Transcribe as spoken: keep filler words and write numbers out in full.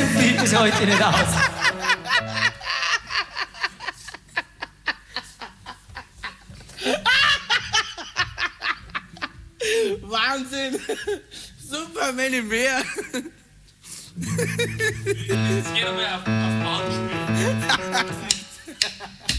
so viel bis heute nicht aus. Wahnsinn! Superman im Meer! Jetzt geht er mal auf, auf Bahn spielen.